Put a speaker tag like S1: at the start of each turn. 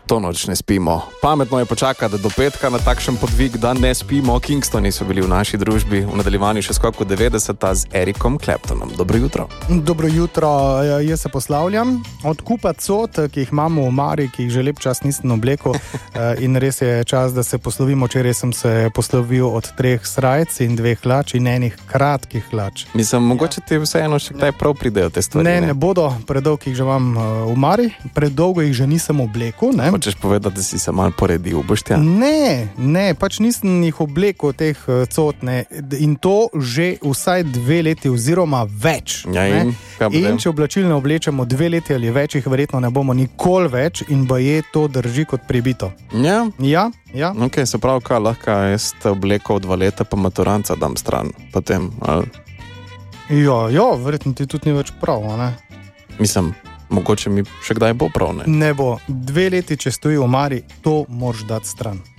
S1: To noč ne spimo. Pametno je počakati do petka na takšen podvig, da ne spimo. Kingstoni so bili v naši družbi, v nadaljevanju še skoko 90 z Ericom Claptonom. Dobro jutro.
S2: Dobro jutro, jaz se poslavljam. Od kupa cot, ki jih imamo v Mari, ki jih že lep čas nisem oblekel in res je čas, da se poslovimo. Včeraj sem se poslovil od 3 srajc in 2 hlač in enih kratkih hlač.
S1: Mislim, mogoče ti vseeno še kdaj prav pridejo te stvari.
S2: Ne bodo, predolgo jih že imam v Mari, predolgo jih že nisem oblekel, ne?
S1: Hočeš povedati, da si se malo poredil, Boštjan?
S2: Ne, pač nisem jih oblekel teh cot, ne, in to že vsaj 2 leti oziroma več.
S1: Ja,
S2: in če oblačil ne oblečemo 2 leti ali več, jih verjetno ne bomo nikoli več in baje to drži kot pribito. Ja.
S1: Ok, se pravi, kaj lahko jaz te obleko 2 leta, pa maturanca dam stran potem, ali?
S2: Ja, verjetno ti tudi ni več prav, ne?
S1: Mislim, mogoče mi še kdaj bo prav, ne?
S2: Ne bo. 2 leti, če stoji v Mari, to moraš dati stran.